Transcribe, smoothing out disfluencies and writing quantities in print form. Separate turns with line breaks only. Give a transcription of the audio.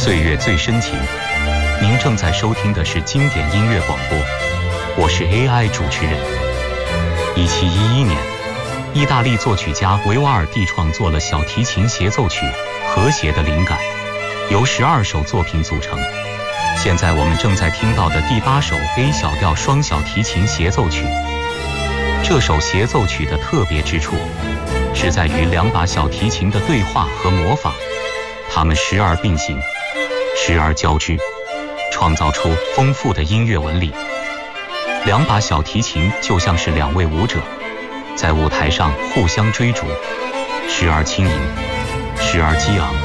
岁月最深情。您正在收听的是经典音乐广播，我是 AI 主持人。1711年，意大利作曲家维瓦尔第创作了小提琴协奏曲，和谐的灵感由12首作品组成。现在我们正在听到的第8首 A 小调双小提琴协奏曲。这首协奏曲的特别之处是在于2把小提琴的对话和模仿，它们时而并行，时而交织，创造出丰富的音乐纹理。2把小提琴就像是2位舞者，在舞台上互相追逐，时而轻盈，时而激昂。